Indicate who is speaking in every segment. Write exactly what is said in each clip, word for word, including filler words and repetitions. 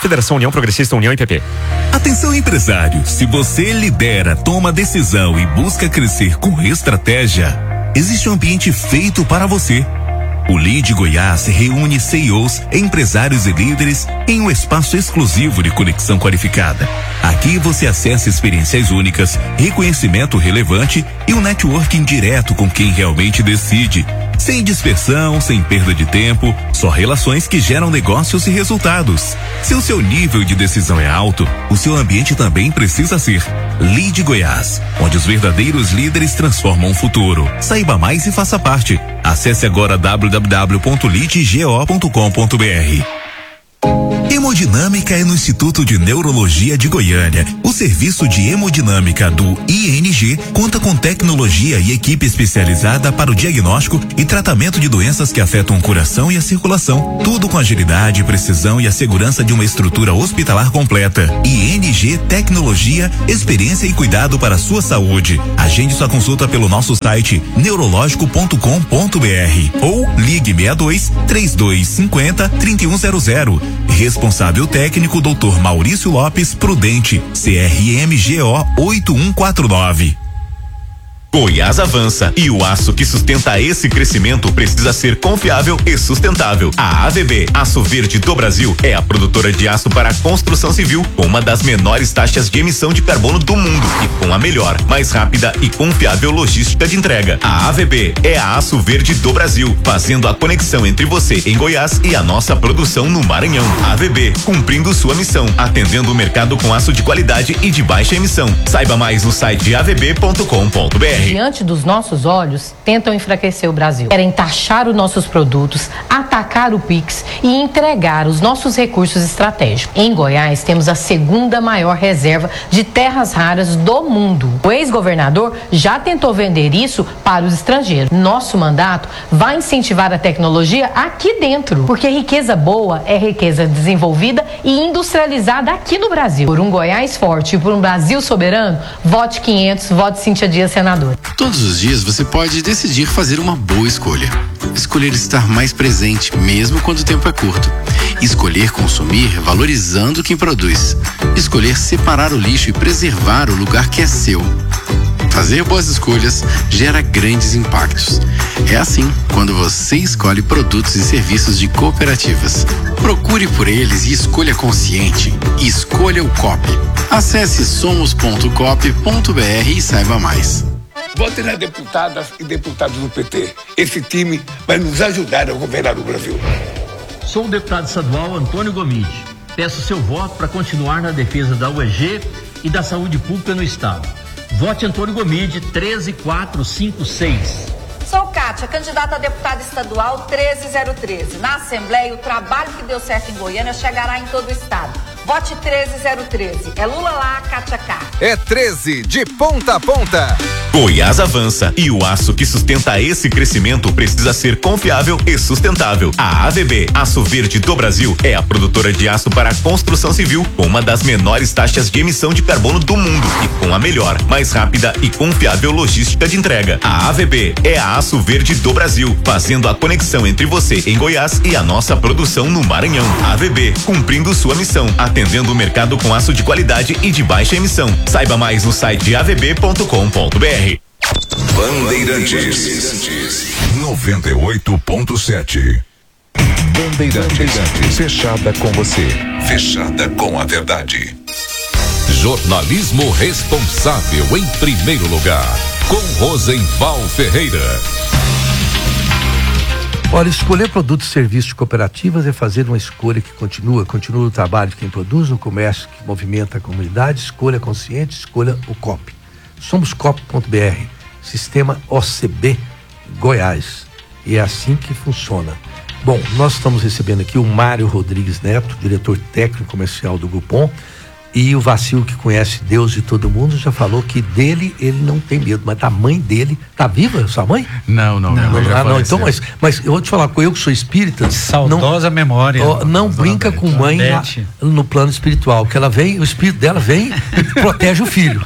Speaker 1: Federação União Progressista, União e P P.
Speaker 2: Atenção, empresário, se você lidera, toma decisão e busca crescer com estratégia, existe um ambiente feito para você. O Lead Goiás reúne C E Os, empresários e líderes em um espaço exclusivo de conexão qualificada. Aqui você acessa experiências únicas, reconhecimento relevante e um networking direto com quem realmente decide. Sem dispersão, sem perda de tempo, só relações que geram negócios e resultados. Se o seu nível de decisão é alto, o seu ambiente também precisa ser. Lead Goiás, onde os verdadeiros líderes transformam o futuro. Saiba mais e faça parte. Acesse agora w w w ponto lead go ponto com ponto b r. Hemodinâmica é no Instituto de Neurologia de Goiânia. O serviço de hemodinâmica do I N G conta com tecnologia e equipe especializada para o diagnóstico e tratamento de doenças que afetam o coração e a circulação. Tudo com agilidade, precisão e a segurança de uma estrutura hospitalar completa. I N G Tecnologia, experiência e cuidado para a sua saúde. Agende sua consulta pelo nosso site neurológico ponto com ponto b r ou ligue sessenta e dois, trinta e dois cinquenta, trinta e um zero zero. Responsável técnico doutor Maurício Lopes Prudente, C R M G O oito um quatro nove.
Speaker 3: Goiás avança e o aço que sustenta esse crescimento precisa ser confiável e sustentável. A A V B, Aço Verde do Brasil, é a produtora de aço para a construção civil com uma das menores taxas de emissão de carbono do mundo e com a melhor, mais rápida e confiável logística de entrega. A A V B é a Aço Verde do Brasil, fazendo a conexão entre você em Goiás e a nossa produção no Maranhão. A V B, cumprindo sua missão, atendendo o mercado com aço de qualidade e de baixa emissão. Saiba mais no site a v b ponto com ponto b r.
Speaker 4: Diante dos nossos olhos, tentam enfraquecer o Brasil. Querem taxar os nossos produtos, atacar o Pix e entregar os nossos recursos estratégicos. Em Goiás, temos a segunda maior reserva de terras raras do mundo. O ex-governador já tentou vender isso para os estrangeiros. Nosso mandato vai incentivar a tecnologia aqui dentro, porque riqueza boa é riqueza desenvolvida e industrializada aqui no Brasil. Por um Goiás forte e por um Brasil soberano, vote quinhentos, vote Cíntia Dias, senador.
Speaker 5: Todos os dias você pode decidir fazer uma boa escolha. Escolher estar mais presente, mesmo quando o tempo é curto. Escolher consumir valorizando quem produz. Escolher separar o lixo e preservar o lugar que é seu. Fazer boas escolhas gera grandes impactos. É assim quando você escolhe produtos e serviços de cooperativas. Procure por eles e escolha consciente. Escolha o Coop. Acesse somos ponto coop ponto b r e saiba mais.
Speaker 6: Vote nas deputadas e deputados do P T. Esse time vai nos ajudar a governar o Brasil.
Speaker 7: Sou o deputado estadual Antônio Gomide. Peço seu voto para continuar na defesa da U E G e da saúde pública no estado. Vote Antônio Gomide, treze quatro cinco seis.
Speaker 8: Sou Kátia, candidata a deputada estadual treze zero treze. Na Assembleia, o trabalho que deu certo em Goiânia chegará em todo o estado. Vote treze zero treze. É Lula lá, Kátia cá.
Speaker 9: É treze de ponta a ponta.
Speaker 3: Goiás avança e o aço que sustenta esse crescimento precisa ser confiável e sustentável. A A V B, Aço Verde do Brasil, é a produtora de aço para a construção civil com uma das menores taxas de emissão de carbono do mundo e com a melhor, mais rápida e confiável logística de entrega. A A V B é a Aço Verde do Brasil, fazendo a conexão entre você em Goiás e a nossa produção no Maranhão. A V B, cumprindo sua missão, atendendo o mercado com aço de qualidade e de baixa emissão. Saiba mais no site a v b ponto com ponto b r.
Speaker 2: Bandeirantes noventa e oito ponto sete.
Speaker 10: Bandeirantes, fechada com você.
Speaker 2: Fechada com a verdade.
Speaker 10: Jornalismo responsável em primeiro lugar, com Rosenval Ferreira.
Speaker 11: Olha, escolher produtos e serviços de cooperativas é fazer uma escolha que continua, continua o trabalho de quem produz, no comércio que movimenta a comunidade. Escolha consciente, escolha o Coop. Somos coop ponto b r, sistema O C B Goiás, e é assim que funciona. Bom, nós estamos recebendo aqui o Mário Rodrigues Neto, diretor técnico comercial do Groupon. E o Vacil, que conhece Deus e todo mundo, já falou que dele ele não tem medo, mas da mãe dele, tá viva sua mãe?
Speaker 1: Não, não, minha
Speaker 11: não.
Speaker 1: mãe já
Speaker 11: ah, não, então,
Speaker 1: faleceu.
Speaker 11: mas, mas eu vou te falar, eu que sou espírita,
Speaker 12: saudosa
Speaker 11: não,
Speaker 12: memória.
Speaker 11: Ó, não brinca com mãe lá, no plano espiritual, que ela vem, o espírito dela vem e protege o filho.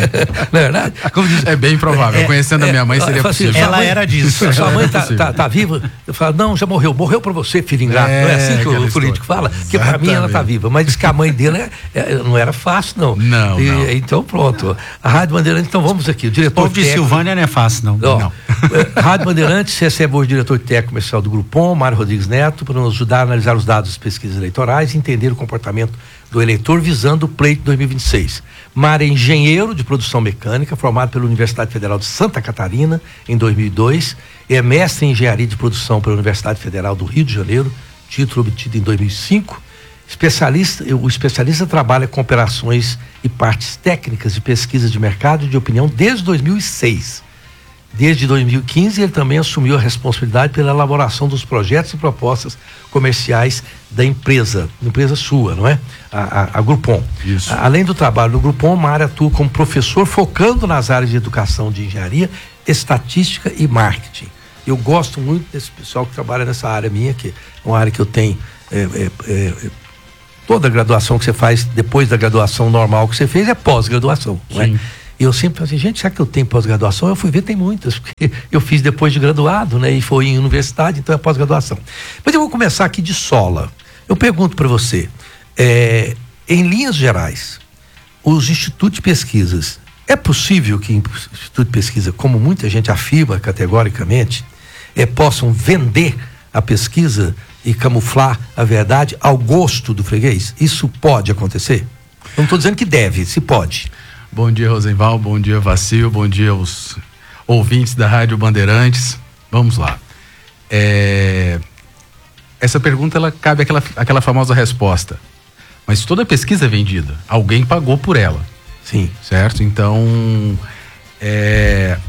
Speaker 11: É. Não é verdade? Como diz,
Speaker 1: é bem provável, é, conhecendo é, a minha mãe seria
Speaker 11: assim,
Speaker 1: possível.
Speaker 12: Ela
Speaker 11: mãe,
Speaker 12: era disso.
Speaker 11: Sua mãe tá, tá, tá viva? Eu falo, não, já morreu, morreu pra você, filho ingrato. É, não é assim que o político fala? Porque pra mim ela tá viva, mas diz que a mãe dele é, é, não era fácil, não.
Speaker 1: Não,
Speaker 11: e,
Speaker 1: não.
Speaker 11: Então pronto. A Rádio Bandeirantes, então vamos aqui. O diretor
Speaker 12: o povo de
Speaker 11: técnico,
Speaker 12: Silvânia não é fácil, não.
Speaker 11: Ó,
Speaker 12: não.
Speaker 11: Rádio Bandeirantes recebe hoje o diretor técnico comercial do Grupom, Mário Rodrigues Neto, para nos ajudar a analisar os dados das pesquisas eleitorais e entender o comportamento do eleitor visando o pleito dois mil e vinte e seis. Mário é engenheiro de produção mecânica, formado pela Universidade Federal de Santa Catarina em dois mil e dois, é mestre em engenharia de produção pela Universidade Federal do Rio de Janeiro, título obtido em dois mil e cinco. Especialista, o especialista trabalha com operações e partes técnicas de pesquisa de mercado e de opinião desde dois mil e seis. Desde dois mil e quinze, ele também assumiu a responsabilidade pela elaboração dos projetos e propostas comerciais da empresa, empresa sua, não é? A, a, a Grupom.
Speaker 1: Isso.
Speaker 11: A, além do trabalho do Grupom, Mário atua como professor, focando nas áreas de educação de engenharia, estatística e marketing. Eu gosto muito desse pessoal que trabalha nessa área minha, que é uma área que eu tenho. É, é, é, toda a graduação que você faz depois da graduação normal que você fez é pós-graduação, não é? E eu sempre falei, gente, será que eu tenho pós-graduação? Eu fui ver, tem muitas, porque eu fiz depois de graduado, né? E foi em universidade, então é pós-graduação. Mas eu vou começar aqui de sola. Eu pergunto para você, é, em linhas gerais, os institutos de pesquisas, é possível que instituto de pesquisa, como muita gente afirma categoricamente, é, possam vender a pesquisa e camuflar a verdade ao gosto do freguês? Isso pode acontecer? Não estou dizendo que deve, se pode.
Speaker 1: Bom dia, Rosenval, bom dia, Vacil, bom dia aos ouvintes da Rádio Bandeirantes. Vamos lá. É... Essa pergunta, ela cabe aquela, aquela famosa resposta. Mas toda pesquisa é vendida, alguém pagou por ela.
Speaker 11: Sim.
Speaker 1: Certo? Então, é...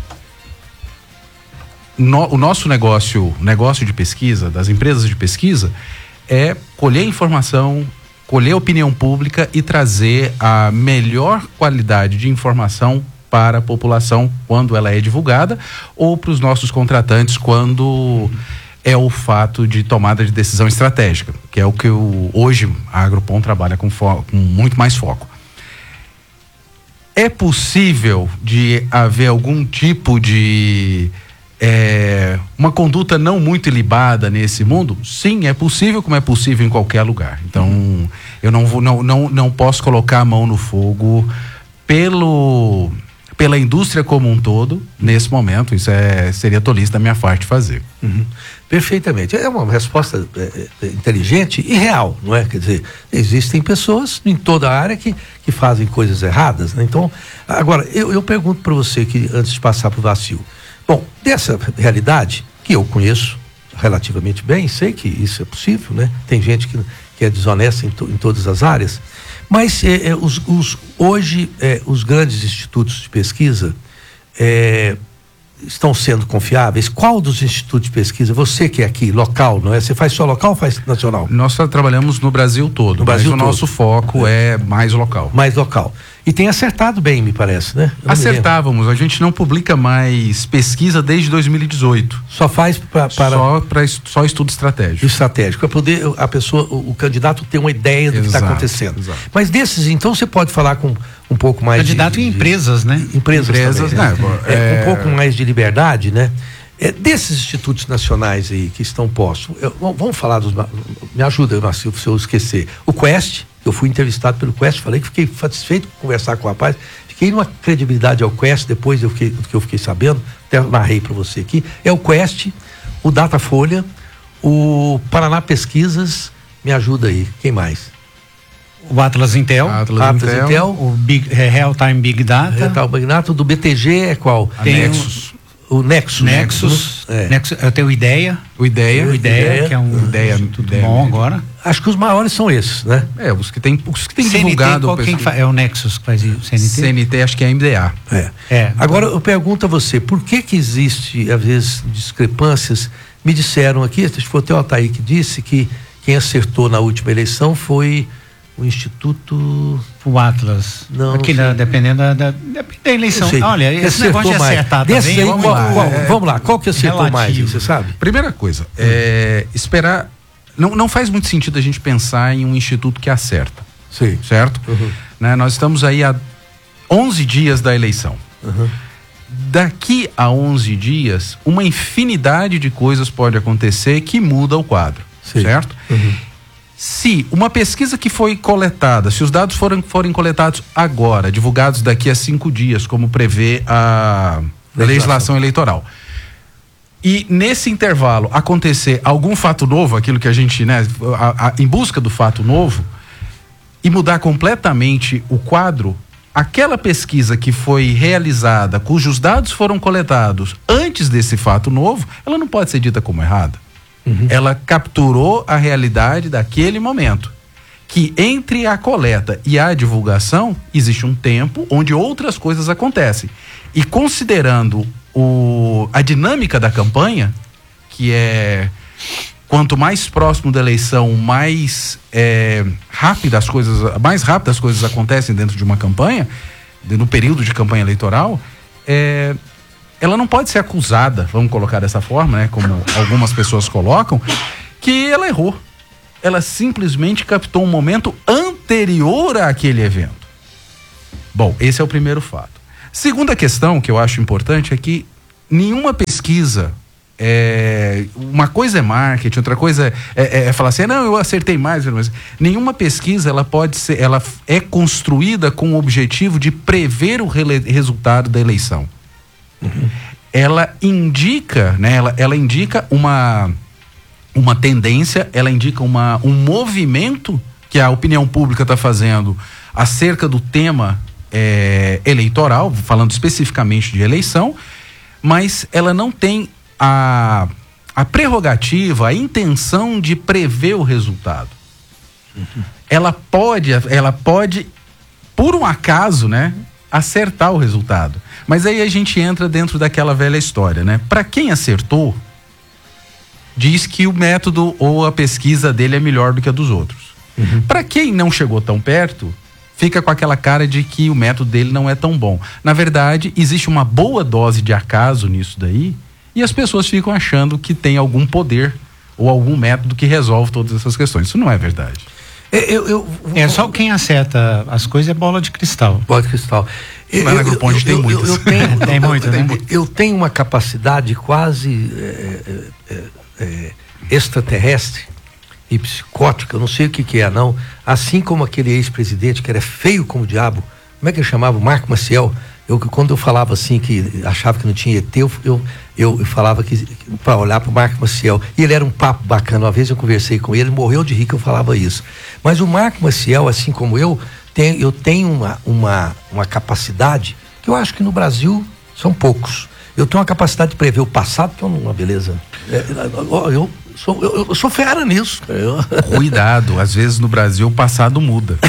Speaker 1: No, o nosso negócio, negócio de pesquisa, das empresas de pesquisa, é colher informação, colher opinião pública e trazer a melhor qualidade de informação para a população quando ela é divulgada, ou para os nossos contratantes quando é o fato de tomada de decisão estratégica, que é o que o, hoje a Grupom trabalha com, fo, com muito mais foco. É possível de haver algum tipo de É, uma conduta não muito ilibada nesse mundo? Sim, é possível, como é possível em qualquer lugar. Então, uhum. eu não, vou, não, não, não posso colocar a mão no fogo pelo, pela indústria como um todo, nesse momento. Isso é, seria tolice da minha parte fazer.
Speaker 11: Uhum. Perfeitamente. É uma resposta é, é, inteligente e real, não é? Quer dizer, existem pessoas em toda a área que, que fazem coisas erradas, né? Então, agora, eu, eu pergunto para você, que antes de passar para o Vacil, bom, dessa realidade, que eu conheço relativamente bem, sei que isso é possível, né? Tem gente que, que é desonesta em, to, em todas as áreas, mas é, é, os, os, hoje é, os grandes institutos de pesquisa é, estão sendo confiáveis? Qual dos institutos de pesquisa, você que é aqui, local, não é? Você faz só local ou faz nacional?
Speaker 1: Nós trabalhamos no Brasil todo,
Speaker 11: no Brasil
Speaker 1: mas
Speaker 11: todo.
Speaker 1: O nosso foco é. é mais local.
Speaker 11: Mais local. E tem acertado bem, me parece, né?
Speaker 1: Acertávamos, a gente não publica mais pesquisa desde dois mil e dezoito.
Speaker 11: Só faz pra, para...
Speaker 1: Só, pra, só estudo estratégico.
Speaker 11: Estratégico, para poder a pessoa, o, o candidato ter uma ideia do exato, que está acontecendo. Exato. Mas desses, então, você pode falar com um pouco mais
Speaker 12: candidato
Speaker 11: de...
Speaker 12: em empresas, né?
Speaker 11: Empresas, empresas também, né?
Speaker 1: né?
Speaker 11: É, um pouco mais de liberdade, né? É, desses institutos nacionais aí que estão postos, eu, vamos falar dos... Me ajuda, Marcio, se eu esquecer. O Quest, eu fui entrevistado pelo Quest, falei que fiquei satisfeito com conversar com o rapaz, fiquei numa credibilidade ao Quest, depois eu fiquei, do que eu fiquei sabendo, até narrei para você aqui, é o Quest, o Datafolha, o Paraná Pesquisas, me ajuda aí, quem mais?
Speaker 12: O Atlas Intel,
Speaker 1: Atlas,
Speaker 11: Atlas
Speaker 1: Intel,
Speaker 11: Intel,
Speaker 12: o Big, é, Real Time Big Data,
Speaker 11: Real Time Big Data, do B T G é qual?
Speaker 1: A Nexus.
Speaker 11: O Nexus.
Speaker 12: Nexus.
Speaker 11: É.
Speaker 12: Nexus, eu tenho o Ideia.
Speaker 1: O Ideia.
Speaker 12: O Ideia,
Speaker 11: Ideia
Speaker 12: que é um
Speaker 1: Ideia,
Speaker 12: instituto
Speaker 1: Ideia
Speaker 12: bom
Speaker 1: mesmo.
Speaker 12: agora.
Speaker 11: Acho que os maiores são esses, né?
Speaker 1: É, os que tem, os que tem
Speaker 12: C N T,
Speaker 1: divulgado.
Speaker 12: Qual, quem fa, é o Nexus que faz isso? C N T?
Speaker 1: C N T, acho que é a M D A.
Speaker 11: É.
Speaker 12: é.
Speaker 11: Agora eu pergunto a você, por que que existe, às vezes, discrepâncias? Me disseram aqui, acho que foi até o Altair que disse que quem acertou na última eleição foi o Instituto...
Speaker 12: O Atlas.
Speaker 11: Não,
Speaker 12: Aqui,
Speaker 11: não
Speaker 12: da, dependendo da, da, da eleição. Olha, esse
Speaker 11: acertou
Speaker 12: negócio de
Speaker 11: mais.
Speaker 12: acertar
Speaker 11: Desse
Speaker 12: também...
Speaker 11: aí,
Speaker 12: Vamos
Speaker 11: qual,
Speaker 12: lá,
Speaker 11: qual,
Speaker 12: é,
Speaker 11: vamos lá, qual que acertou relativo. mais, você sabe?
Speaker 1: Primeira coisa, hum. é, esperar... Não, não faz muito sentido a gente pensar em um instituto que acerta.
Speaker 11: Sim.
Speaker 1: Certo?
Speaker 11: Uhum.
Speaker 1: Né, nós estamos aí há onze dias da eleição.
Speaker 11: Uhum.
Speaker 1: Daqui a onze dias, uma infinidade de coisas pode acontecer que muda o quadro. Sim. Certo?
Speaker 11: Uhum.
Speaker 1: Se uma pesquisa que foi coletada, se os dados forem, forem coletados agora, divulgados daqui a cinco dias, como prevê a legislação, legislação eleitoral, e nesse intervalo acontecer algum fato novo, aquilo que a gente, né, a, a, em busca do fato novo, e mudar completamente o quadro, aquela pesquisa que foi realizada, cujos dados foram coletados antes desse fato novo, ela não pode ser dita como errada. Uhum. Ela capturou a realidade daquele momento. Que entre a coleta e a divulgação existe um tempo onde outras coisas acontecem. E considerando o, a dinâmica da campanha, que é quanto mais próximo da eleição, mais é, rápida as coisas, mais rápidas as coisas acontecem dentro de uma campanha, no período de campanha eleitoral, é, ela não pode ser acusada, vamos colocar dessa forma, né, como algumas pessoas colocam, que ela errou. Ela simplesmente captou um momento anterior àquele evento. Bom, esse é o primeiro fato. Segunda questão que eu acho importante é que nenhuma pesquisa, é, uma coisa é marketing, outra coisa é, é, é falar assim, não, eu acertei mais, mas nenhuma pesquisa ela pode ser, ela é construída com o objetivo de prever o rele, resultado da eleição. Uhum. Ela indica, né, ela, ela indica uma uma tendência, ela indica uma, um movimento que a opinião pública está fazendo acerca do tema é, eleitoral, falando especificamente de eleição, mas ela não tem a, a prerrogativa, a intenção de prever o resultado. Uhum. Ela pode, ela pode, por um acaso, né, acertar o resultado. Mas aí a gente entra dentro daquela velha história, né? Para quem acertou, diz que o método ou a pesquisa dele é melhor do que a dos outros. Uhum. Para quem não chegou tão perto, fica com aquela cara de que o método dele não é tão bom. Na verdade, existe uma boa dose de acaso nisso daí, e as pessoas ficam achando que tem algum poder ou algum método que resolve todas essas questões. Isso não é verdade.
Speaker 12: Eu, eu, é só quem acerta as coisas é bola de cristal.
Speaker 11: Bola de cristal.
Speaker 1: Eu, Mas na Grupo Onde tem muitas.
Speaker 11: Eu, eu, tenho,
Speaker 12: tem muito, né?
Speaker 11: Eu tenho uma capacidade quase é, é, é, extraterrestre e psicótica, eu não sei o que que é não, assim como aquele ex-presidente que era feio como o diabo, como é que ele chamava? O Marco Maciel. Eu, quando eu falava assim, que achava que não tinha E T, eu, eu, eu falava que para olhar para o Marco Maciel, e ele era um papo bacana. Uma vez eu conversei com ele, ele morreu de rir que eu falava isso. Mas o Marco Maciel, assim como eu, tem, eu tenho uma, uma, uma capacidade que eu acho que no Brasil são poucos. Eu tenho uma capacidade de prever o passado, que é uma beleza. É, eu, sou, eu, eu sou fera nisso. Eu...
Speaker 1: Cuidado, às vezes no Brasil o passado muda.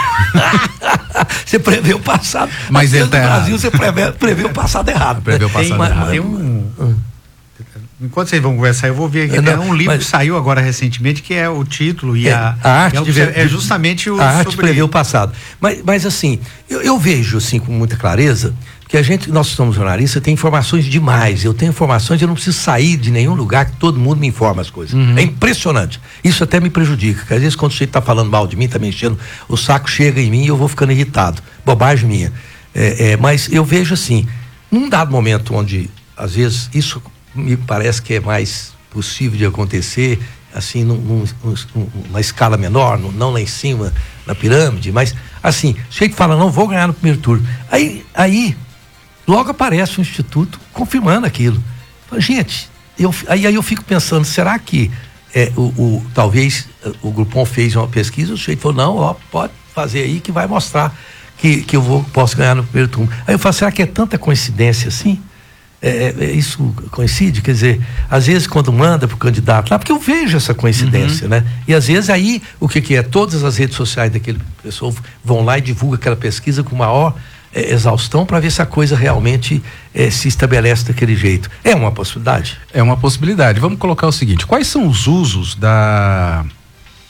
Speaker 11: Você prevê o passado,
Speaker 1: mas ele tá
Speaker 11: no
Speaker 1: errado.
Speaker 11: Brasil você prevê, prevê o passado errado.
Speaker 1: Prevê o passado
Speaker 12: tem,
Speaker 1: errado.
Speaker 12: Tem um, um, enquanto vocês vão conversar, eu vou ver aqui. Tem um livro mas, que saiu agora recentemente, que é o título e
Speaker 11: é,
Speaker 12: a,
Speaker 11: a arte
Speaker 12: é,
Speaker 11: de ver,
Speaker 12: é justamente o
Speaker 11: a arte de prever o passado. Mas, mas assim, eu, eu vejo assim com muita clareza que a gente, nós somos jornalistas, tem informações demais. Eu tenho informações, eu não preciso sair de nenhum lugar que todo mundo me informa as coisas. Uhum. É impressionante. Isso até me prejudica, porque às vezes quando o sujeito está falando mal de mim, está me enchendo, o saco chega em mim e eu vou ficando irritado. Bobagem minha. É, é, mas eu vejo assim, num dado momento onde, às vezes, isso me parece que é mais possível de acontecer, assim, num, num, num, numa escala menor, num, não lá em cima, na pirâmide, mas, assim, o sujeito fala, não vou ganhar no primeiro turno. Aí, aí logo aparece um instituto confirmando aquilo. Gente, eu, aí, aí eu fico pensando, será que é, o, o, talvez o Grupom fez uma pesquisa, o sujeito falou, não, ó, pode fazer aí que vai mostrar que, que eu vou, posso ganhar no primeiro turno. Aí eu falo, será que é tanta coincidência assim? É, é, isso coincide? Quer dizer, às vezes quando manda pro candidato lá, porque eu vejo essa coincidência, uhum. né? E às vezes aí, o que que é? Todas as redes sociais daquele pessoa vão lá e divulgam aquela pesquisa com maior É, exaustão para ver se a coisa realmente é, se estabelece daquele jeito. É uma possibilidade?
Speaker 1: É uma possibilidade. Vamos colocar o seguinte, quais são os usos da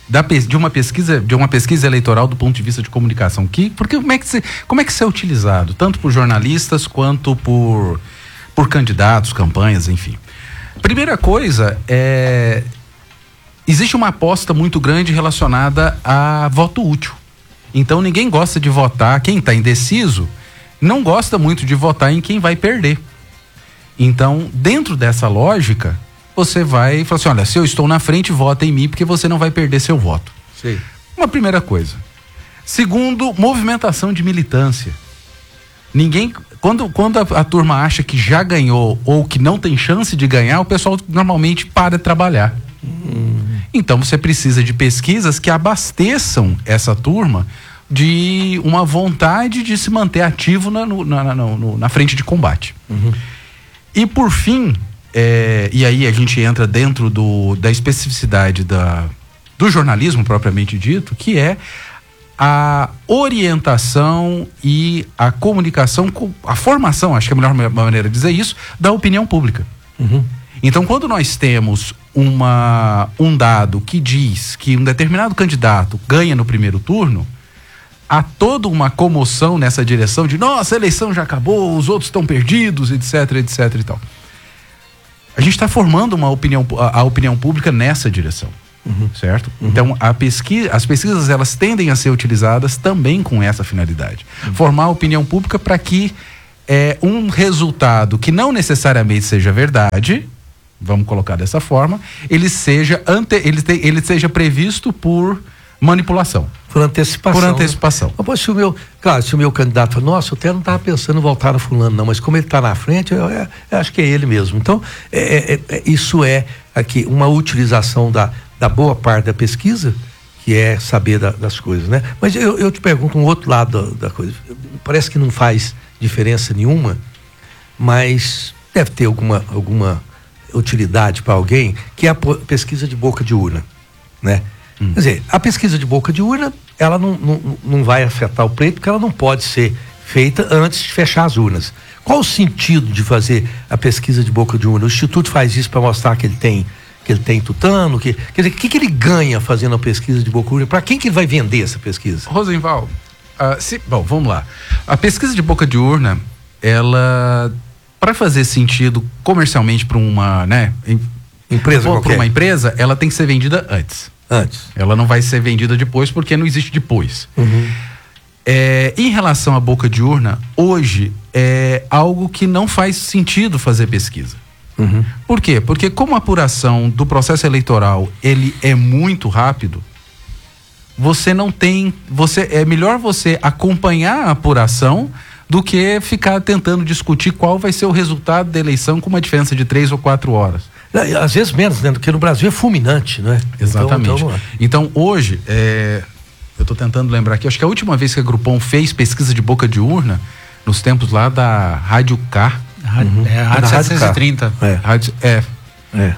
Speaker 1: da, de uma pesquisa de uma pesquisa eleitoral do ponto de vista de comunicação, que porque como é que se, como é que isso é utilizado tanto por jornalistas quanto por por candidatos, campanhas, enfim. Primeira coisa é existe uma aposta muito grande relacionada a voto útil. Então ninguém gosta de votar, quem está indeciso não gosta muito de votar em quem vai perder. Então, dentro dessa lógica, você vai falar assim, olha, se eu estou na frente, vota em mim, porque você não vai perder seu voto.
Speaker 11: Sim.
Speaker 1: Uma primeira coisa. Segundo, movimentação de militância. Ninguém, quando, quando a, a turma acha que já ganhou ou que não tem chance de ganhar, o pessoal normalmente para de trabalhar. Hum. Então, você precisa de pesquisas que abasteçam essa turma de uma vontade de se manter ativo na, no, na, na, no, na frente de combate. Uhum. E por fim, é, e aí a gente entra dentro do, da especificidade da, do jornalismo propriamente dito, que é a orientação e a comunicação, a formação, acho que é a melhor maneira de dizer isso, da opinião pública. Uhum. Então, quando nós temos uma, um dado que diz que um determinado candidato ganha no primeiro turno, há toda uma comoção nessa direção de nossa, a eleição já acabou, os outros estão perdidos, etc, etc e tal. A gente está formando uma opinião, a, a opinião pública nessa direção, uhum. certo? Uhum. Então, a pesquisa, as pesquisas, elas tendem a ser utilizadas também com essa finalidade. Uhum. Formar a opinião pública para que é, um resultado que não necessariamente seja verdade, vamos colocar dessa forma, ele seja, ante, ele, te, ele seja previsto por manipulação.
Speaker 11: Por antecipação.
Speaker 1: Por antecipação.
Speaker 11: Né? Mas se o meu, claro, se o meu candidato fala, nossa, eu até não estava pensando em voltar no fulano, não, mas como ele está na frente, eu, eu, eu acho que é ele mesmo. Então, é, é, é, isso é aqui uma utilização da, da boa parte da pesquisa, que é saber da, das coisas, né? Mas eu, eu te pergunto um outro lado da, da coisa. Parece que não faz diferença nenhuma, mas deve ter alguma, alguma utilidade para alguém, que é a pesquisa de boca de urna, né? Hum. Quer dizer, a pesquisa de boca de urna, ela não, não, não vai afetar o pleito, porque ela não pode ser feita antes de fechar as urnas. Qual o sentido de fazer a pesquisa de boca de urna? O Instituto faz isso para mostrar que ele tem que ele tem tutano, que, quer dizer, o que, que ele ganha fazendo a pesquisa de boca de urna? Para quem que ele vai vender essa pesquisa?
Speaker 1: Rosenval, uh, se, bom, vamos lá. A pesquisa de boca de urna, ela, para fazer sentido comercialmente para uma, né, em,
Speaker 11: empresa
Speaker 1: para uma empresa, ela tem que ser vendida antes.
Speaker 11: Antes.
Speaker 1: Ela não vai ser vendida depois, porque não existe depois.
Speaker 11: Uhum.
Speaker 1: É, em relação à boca de urna, hoje é algo que não faz sentido fazer pesquisa.
Speaker 11: Uhum.
Speaker 1: Por quê? Porque como a apuração do processo eleitoral, ele é muito rápido, você não tem, você, é melhor você acompanhar a apuração do que ficar tentando discutir qual vai ser o resultado da eleição com uma diferença de três ou quatro horas.
Speaker 11: Às vezes menos, né? Porque no Brasil é fulminante, né?
Speaker 1: Exatamente.
Speaker 11: Então, então,
Speaker 1: então hoje, é, eu estou tentando lembrar aqui, acho que a última vez que a Grupom fez pesquisa de boca de urna, nos tempos lá da Rádio K.
Speaker 12: Uhum. É, a Rádio setecentos e trinta.
Speaker 1: É. Rádio, é. é.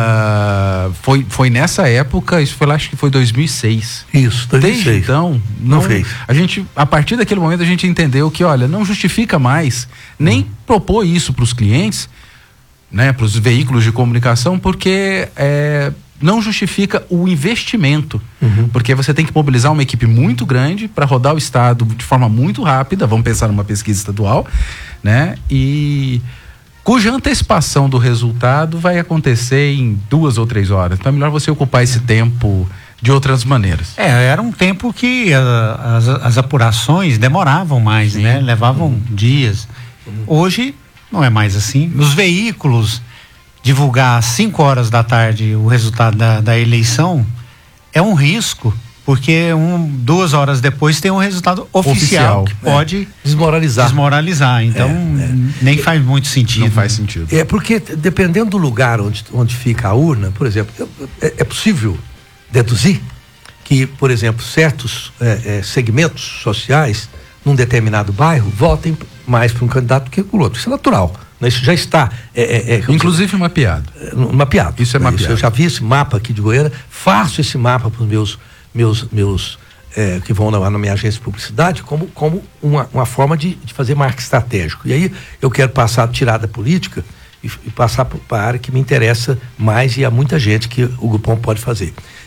Speaker 1: Ela foi, foi nessa época, isso foi lá, acho que foi dois mil e seis.
Speaker 11: Isso, dois mil e seis.
Speaker 1: Desde então, não,
Speaker 11: não fez.
Speaker 1: A gente, a partir daquele momento, a gente entendeu que, olha, não justifica mais nem uhum. propor isso para os clientes, né, para os veículos de comunicação, porque é, não justifica o investimento, uhum. porque você tem que mobilizar uma equipe muito grande para rodar o estado de forma muito rápida, vamos pensar numa pesquisa estadual, né, e cuja antecipação do resultado vai acontecer em duas ou três horas. Então é melhor você ocupar esse tempo de outras maneiras.
Speaker 12: É, era um tempo que uh, as, as apurações demoravam mais, Sim. né, levavam uhum. dias. Uhum. Hoje não é mais assim. Nos veículos, divulgar às cinco horas da tarde o resultado da, da eleição é um risco, porque um, duas horas depois tem um resultado oficial, oficial que pode
Speaker 11: é. desmoralizar.
Speaker 12: desmoralizar. Então, é, é. nem faz muito sentido.
Speaker 1: Não faz sentido.
Speaker 11: É porque, dependendo do lugar onde, onde fica a urna, por exemplo, é, é possível deduzir que, por exemplo, certos é, é, segmentos sociais num determinado bairro votem mais para um candidato do que para o outro. Isso é natural. Né? Isso já está. É, é, é,
Speaker 1: Inclusive eu, mapeado.
Speaker 11: É, mapeado.
Speaker 1: Isso é mapeado. Isso,
Speaker 11: eu já vi esse mapa aqui de Goiânia, faço esse mapa para os meus, meus, meus é, que vão na, na minha agência de publicidade como, como uma, uma forma de, de fazer marketing estratégico. E aí eu quero passar, tirar da política e, e passar para a área que me interessa mais e há muita gente que o Grupom pode fazer.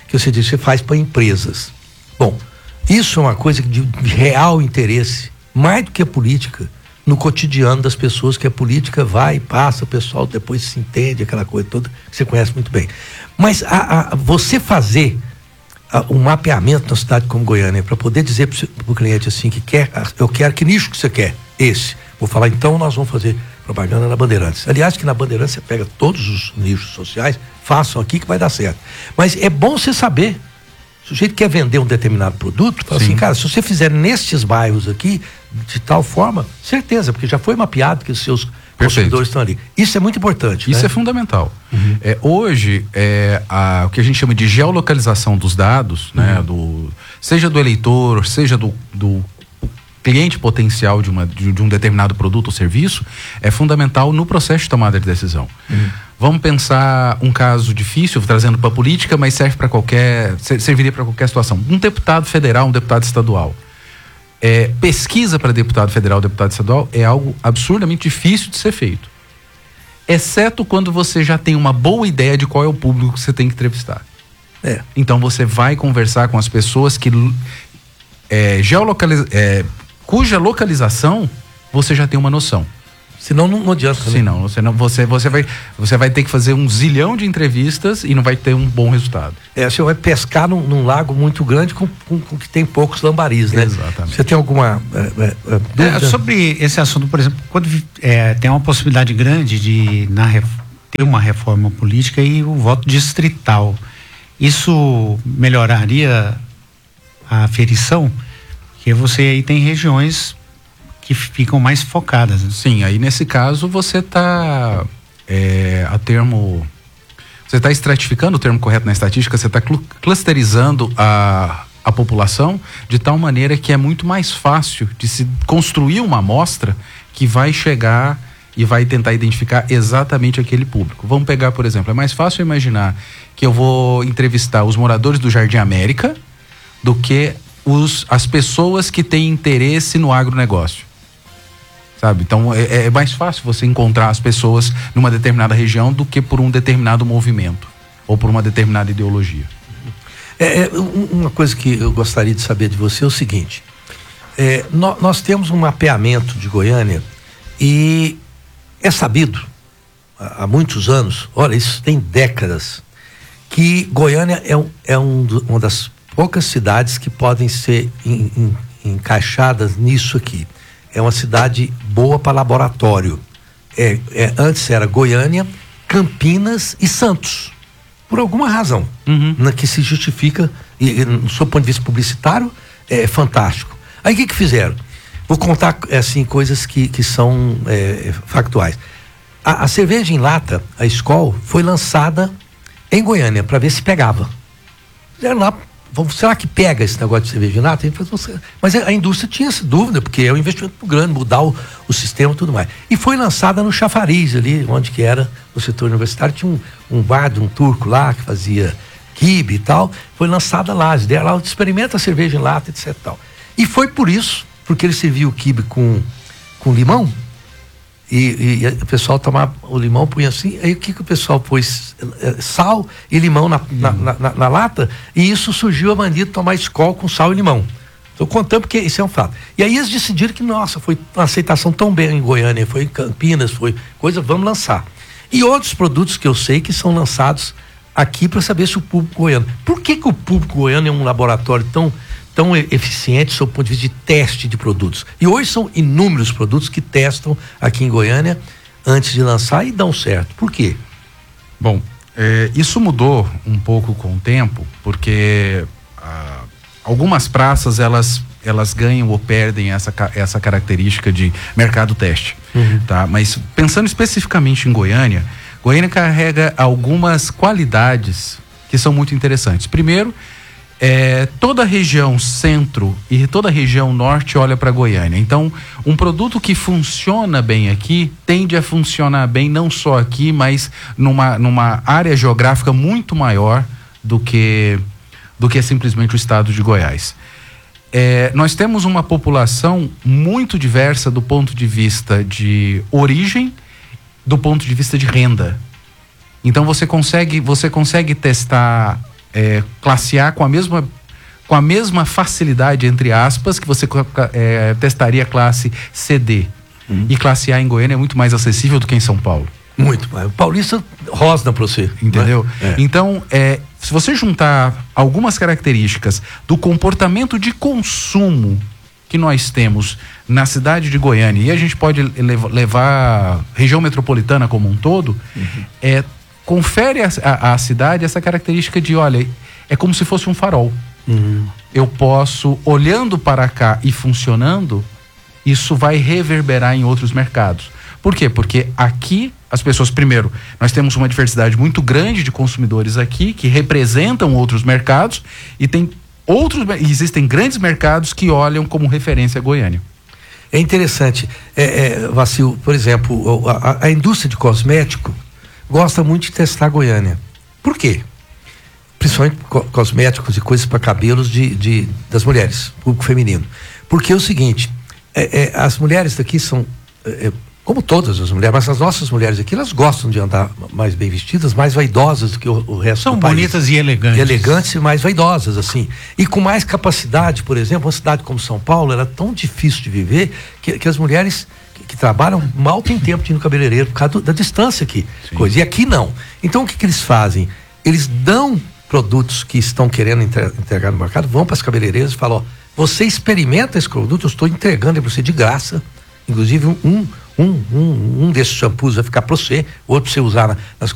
Speaker 11: que você disse, você faz para empresas. Bom, isso é uma coisa de, de real interesse, mais do que a política, no cotidiano das pessoas, que a política vai e passa, o pessoal depois se entende, aquela coisa toda que você conhece muito bem. Mas a, a, você fazer a, um mapeamento na cidade como Goiânia, para poder dizer para o cliente assim, que quer, eu quero, que nicho que você quer? Esse. Vou falar, então nós vamos fazer propaganda na Bandeirantes. Aliás, que na Bandeirantes você pega todos os nichos sociais, façam aqui que vai dar certo. Mas é bom você saber. O sujeito quer vender um determinado produto, fala assim, cara, se você fizer nestes bairros aqui, de tal forma, certeza, porque já foi mapeado que os seus consumidores estão ali. Isso é muito importante.
Speaker 1: Isso
Speaker 11: né?
Speaker 1: é fundamental. Uhum. É, hoje, é, a, o que a gente chama de geolocalização dos dados, uhum. né, do, seja do eleitor, seja do, do cliente potencial de, uma, de, de um determinado produto ou serviço, é fundamental no processo de tomada de decisão. Uhum. Vamos pensar um caso difícil, trazendo para a política, mas serve para qualquer, serviria para qualquer situação. Um deputado federal, um deputado estadual. É, pesquisa para deputado federal, deputado estadual é algo absurdamente difícil de ser feito. Exceto quando você já tem uma boa ideia de qual é o público que você tem que entrevistar. É. Então você vai conversar com as pessoas que é, geolocaliza, é, cuja localização você já tem uma noção.
Speaker 11: Senão não, não adianta. Né?
Speaker 1: Senão, você, não, você, você, vai, você vai ter que fazer um zilhão de entrevistas e não vai ter um bom resultado.
Speaker 11: É, você vai pescar num, num lago muito grande com, com, com que tem poucos lambaris, né?
Speaker 1: Exatamente.
Speaker 11: Você tem alguma é, é, dúvida?
Speaker 12: É, sobre esse assunto, por exemplo, quando é, tem uma possibilidade grande de na, ter uma reforma política e o voto distrital, isso melhoraria a aferição? Porque você aí tem regiões que ficam mais focadas. Né?
Speaker 1: Sim, aí nesse caso você está é, a termo você está estratificando, o termo correto na estatística, você está cl- clusterizando a, a população de tal maneira que é muito mais fácil de se construir uma amostra que vai chegar e vai tentar identificar exatamente aquele público. Vamos pegar, por exemplo, é mais fácil imaginar que eu vou entrevistar os moradores do Jardim América do que os, as pessoas que têm interesse no agronegócio. Sabe? Então é, é mais fácil você encontrar as pessoas numa determinada região do que por um determinado movimento ou por uma determinada ideologia.
Speaker 11: É, é, uma coisa que eu gostaria de saber de você é o seguinte, é, no, nós temos um mapeamento de Goiânia e é sabido há, há muitos anos, olha, isso tem décadas, que Goiânia é, um, é um, uma das poucas cidades que podem ser in, in, encaixadas nisso aqui. É uma cidade boa para laboratório. É, é, antes era Goiânia, Campinas e Santos. Por alguma razão. Uhum. Na que se justifica, e, e no seu ponto de vista publicitário, é fantástico. Aí o que que fizeram? Vou contar assim, coisas que, que são é, factuais. A, a cerveja em lata, a Skol, foi lançada em Goiânia para ver se pegava. Fizeram lá. Vamos, será que pega esse negócio de cerveja em lata? Mas a indústria tinha essa dúvida, porque é um investimento muito grande, mudar o, o sistema e tudo mais. E foi lançada no Chafariz, ali, onde que era o setor universitário. Tinha um, um bar de um turco lá, que fazia quibe e tal. Foi lançada lá, eles deram lá, experimenta a cerveja em lata, etc e tal. E foi por isso, porque ele servia o quibe com, com limão, e, e o pessoal tomava o limão, punha assim, aí o que que o pessoal pôs? Sal e limão na, na, na, na, na lata, e isso surgiu a mania de tomar Skol com sal e limão. Estou contando porque isso é um fato. E aí eles decidiram que, nossa, foi uma aceitação tão bem em Goiânia, foi em Campinas, foi coisa, vamos lançar. E outros produtos que eu sei que são lançados aqui para saber se o público goiano. Por que que o público goiano é um laboratório tão tão eficiente do ponto de vista de teste de produtos? E hoje são inúmeros produtos que testam aqui em Goiânia antes de lançar e dão certo. Por quê?
Speaker 1: Bom, é, isso mudou um pouco com o tempo, porque ah, algumas praças elas, elas ganham ou perdem essa, essa característica de mercado teste. Uhum. Tá? Mas pensando especificamente em Goiânia, Goiânia carrega algumas qualidades que são muito interessantes. Primeiro, É, toda a região centro e toda a região norte olha para Goiânia. Então, um produto que funciona bem aqui tende a funcionar bem não só aqui, mas numa, numa área geográfica muito maior do que, do que simplesmente o estado de Goiás. É, nós temos uma população muito diversa do ponto de vista de origem, do ponto de vista de renda. Então, você consegue, você consegue testar é, classe A com a mesma com a mesma facilidade, entre aspas, que você é, testaria classe C D. Uhum. E classe A em Goiânia é muito mais acessível do que em São Paulo.
Speaker 11: Muito mais. O paulista rosna para você.
Speaker 1: Entendeu?
Speaker 11: É.
Speaker 1: Então, é, se você juntar algumas características do comportamento de consumo que nós temos na cidade de Goiânia, e a gente pode levar a região metropolitana como um todo, uhum. é, confere à cidade essa característica de, olha, é como se fosse um farol. Uhum. Eu posso, olhando para cá e funcionando, isso vai reverberar em outros mercados. Por quê? Porque aqui as pessoas, primeiro, nós temos uma diversidade muito grande de consumidores aqui que representam outros mercados e tem outros, existem grandes mercados que olham como referência a Goiânia.
Speaker 11: É interessante, é, é, Vacil, por exemplo, a, a indústria de cosmético gosta muito de testar Goiânia. Por quê? Principalmente co- cosméticos e coisas para cabelos de, de, das mulheres, público feminino. Porque é o seguinte, é, é, as mulheres daqui são, é, como todas as mulheres, mas as nossas mulheres aqui, elas gostam de andar mais bem vestidas, mais vaidosas do que o, o resto
Speaker 12: são
Speaker 11: do país.
Speaker 12: São bonitas e elegantes.
Speaker 11: E elegantes e mais vaidosas, assim. E com mais capacidade, por exemplo, uma cidade como São Paulo, era tão difícil de viver que, que as mulheres que, que trabalham mal têm tempo de ir no cabeleireiro por causa do, da distância aqui. Coisa. E aqui não. Então o que, que eles fazem? Eles dão produtos que estão querendo entre, entregar no mercado, vão para as cabeleireiras e falam, ó, você experimenta esse produto, eu estou entregando para você de graça, inclusive um, um, um, um desses shampoos vai ficar para você, outro para você usar na, nas